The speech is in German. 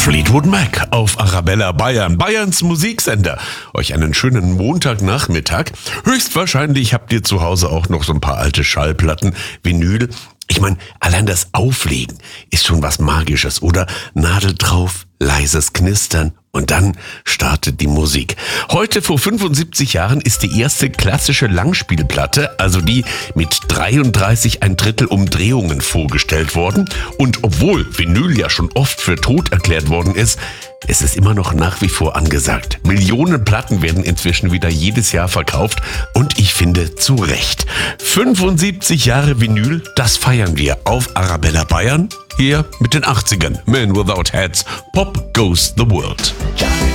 Fleetwood Mac auf Arabella Bayern, Bayerns Musiksender. Euch einen schönen Montagnachmittag. Höchstwahrscheinlich habt ihr zu Hause auch noch so ein paar alte Schallplatten, Vinyl. Ich meine, allein das Auflegen ist schon was Magisches, oder? Nadel drauf, leises Knistern und dann startet die Musik. Heute vor 75 Jahren ist die erste klassische Langspielplatte, also die mit 33 1/3 Umdrehungen vorgestellt worden. Und obwohl Vinyl ja schon oft für tot erklärt worden ist, es ist immer noch nach wie vor angesagt. Millionen Platten werden inzwischen wieder jedes Jahr verkauft und ich finde zu Recht. 75 Jahre Vinyl, das feiern wir auf Arabella Bayern. Hier mit den 80ern. Men Without Hats, Pop Goes the World.